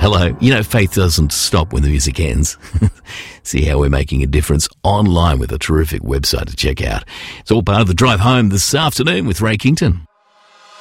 Hello. You know, faith doesn't stop when the music ends. See how we're making a difference online with a terrific website to check out. It's all part of the drive home this afternoon with Ray Kington.